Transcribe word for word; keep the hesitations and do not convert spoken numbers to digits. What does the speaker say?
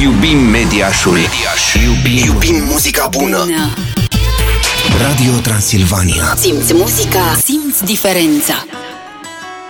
Iubim Mediașul. Mediaș. Iubim, Iubim muzica bună. bună. Radio Transilvania. Simți muzica, simți diferența.